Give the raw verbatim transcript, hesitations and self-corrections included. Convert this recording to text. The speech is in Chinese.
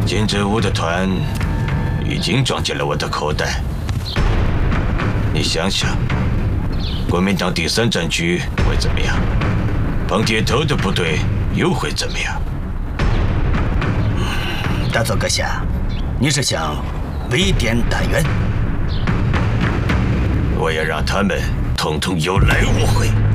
金之屋的团已经装进了我的口袋。你想想，国民党第三战区会怎么样？绑铁头的部队又会怎么样？ 大佐阁下，你是想围点打援？ 我要让他们统统有来无回。